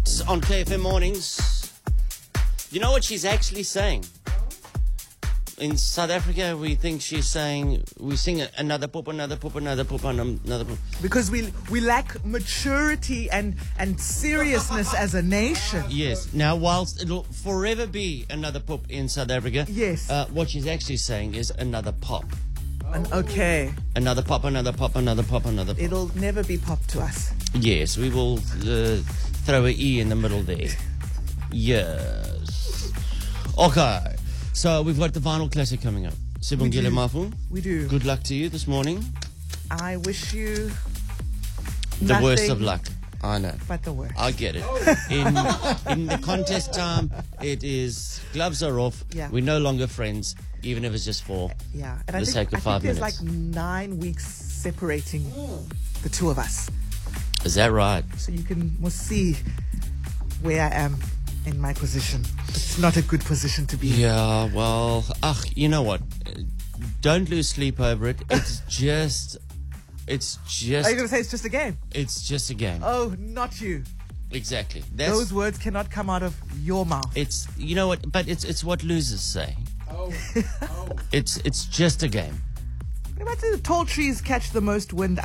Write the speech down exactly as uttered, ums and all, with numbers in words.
On K F M Mornings. You know what she's actually saying? In South Africa, we think she's saying, we sing another poop, another poop, another poop, another poop. Because we we lack maturity and, and seriousness as a nation. Yes. Now, whilst it'll forever be another poop in South Africa, yes, uh, what she's actually saying is another pop. An, okay. Another pop, another pop, another pop, another pop. It'll never be pop to us. Yes, we will uh, throw a E in the middle there. Yes. Okay. So we've got the Vinyl Classic coming up. Sibongile Mafu. We do. Good luck to you this morning. I wish you the nothing worst of luck. I know. But the worst. I get it. In in the contest time, it is gloves are off. Yeah. We're no longer friends, even if it's just for yeah. And the I think, sake of I five think there's minutes. like nine weeks separating the two of us. Is that right? So you can must see where I am in my position. It's not a good position to be in. Yeah, well, ach, you know what? Don't lose sleep over it. It's just, it's just. Are you going to say it's just a game? It's just a game. Oh, not you. Exactly. That's, Those words cannot come out of your mouth. It's, you know what? But it's it's what losers say. Oh, oh. It's it's just a game. What about the tall trees catch the most wind